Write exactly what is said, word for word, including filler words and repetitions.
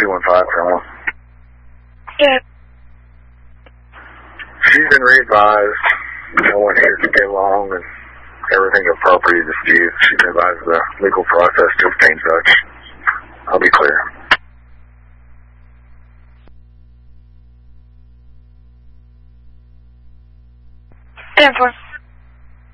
two one five, Colonel. Yeah. She's been re-advised. No one here to get along and everything appropriate dispute. She's been advised of the legal process to obtain such. I'll be clear. ten four.